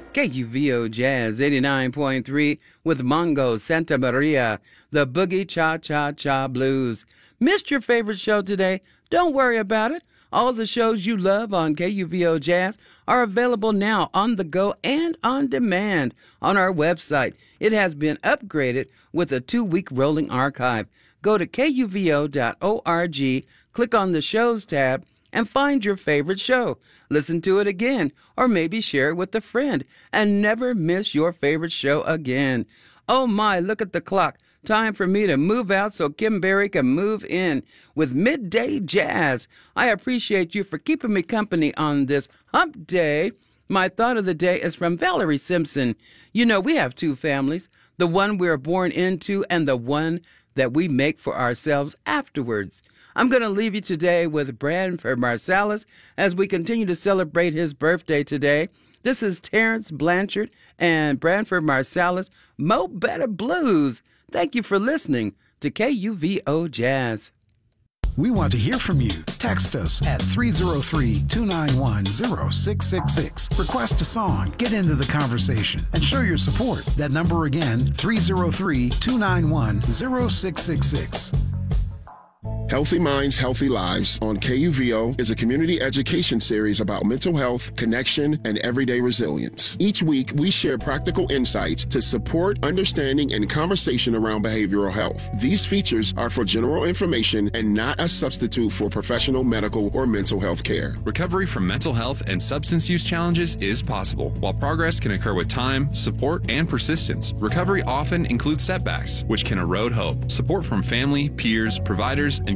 KUVO Jazz 89.3 with Mongo Santa Maria, the Boogie Cha-Cha-Cha Blues. Missed your favorite show today? Don't worry about it. All the shows you love on KUVO Jazz are available now on the go and on demand on our website. It has been upgraded with a 2-week rolling archive. Go to kuvo.org, click on the Shows tab, and find your favorite show. Listen to it again, or maybe share it with a friend, and never miss your favorite show again. Oh my, look at the clock. Time for me to move out so Kim Berry can move in with Midday Jazz. I appreciate you for keeping me company on this hump day. My thought of the day is from Valerie Simpson. You know, we have two families, the one we are born into and the one that we make for ourselves afterwards. I'm going to leave you today with Branford Marsalis as we continue to celebrate his birthday today. This is Terrence Blanchard and Branford Marsalis, Mo Better Blues. Thank you for listening to KUVO Jazz. We want to hear from you. Text us at 303-291-0666. Request a song, get into the conversation, and show your support. That number again, 303-291-0666. Healthy Minds, Healthy Lives on KUVO is a community education series about mental health, connection, and everyday resilience. Each week, we share practical insights to support understanding and conversation around behavioral health. These features are for general information and not a substitute for professional medical or mental health care. Recovery from mental health and substance use challenges is possible. While progress can occur with time, support, and persistence, recovery often includes setbacks, which can erode hope. Support from family, peers, providers, and